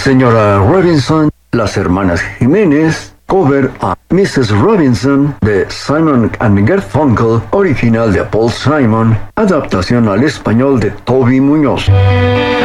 Señora Robinson, Las Hermanas Jiménez, cover a Mrs. Robinson de Simon and Garfunkel, original de Paul Simon, adaptación al español de Toby Muñoz.